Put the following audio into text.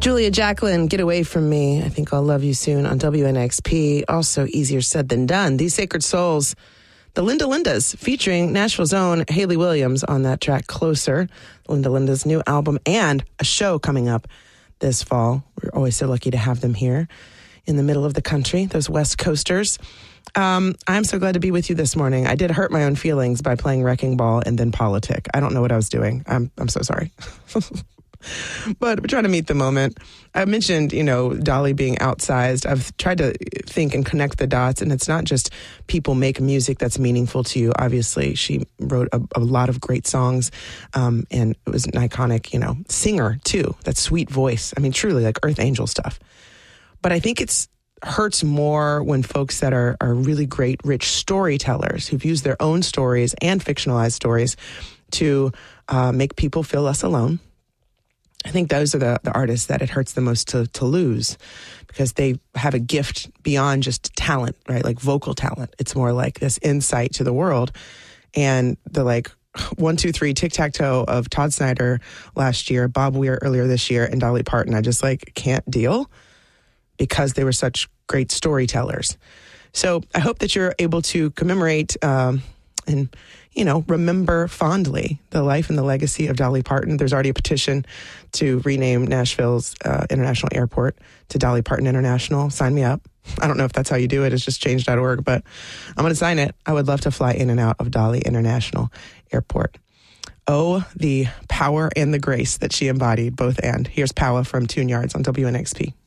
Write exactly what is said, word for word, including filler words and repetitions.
Julia Jacqueline, Get Away From Me. I Think I'll Love You Soon on W N X P. Also easier said than done. These Sacred Souls, the Linda Lindas, featuring Nashville's own Haley Williams on that track Closer. Linda Linda's new album and a show coming up this fall. We're always so lucky to have them here in the middle of the country, those West Coasters. Um, I'm so glad to be with you this morning. I did hurt my own feelings by playing Wrecking Ball and then Politic. I don't know what I was doing. I'm I'm so sorry. But we're trying to meet the moment. I mentioned, you know, Dolly being outsized. I've tried to think and connect the dots, and it's not just people make music that's meaningful to you. Obviously, she wrote a, a lot of great songs, um, and it was an iconic, you know, singer, too. That sweet voice. I mean, truly, like Earth Angel stuff. But I think it's hurts more when folks that are, are really great, rich storytellers who've used their own stories and fictionalized stories to uh, make people feel less alone. I think those are the, the artists that it hurts the most to, to lose because they have a gift beyond just talent, right? Like vocal talent. It's more like this insight to the world. And the like one, two, three tic-tac-toe of Todd Snyder last year, Bob Weir earlier this year, and Dolly Parton, I just like can't deal because they were such great storytellers. So I hope that you're able to commemorate um, and you know, remember fondly the life and the legacy of Dolly Parton. There's already a petition to rename Nashville's uh, International Airport to Dolly Parton International. Sign me up. I don't know if that's how you do it. It's just change dot org, but I'm going to sign it. I would love to fly in and out of Dolly International Airport. Oh, the power and the grace that she embodied, both and. Here's Power from Tune Yards on W N X P.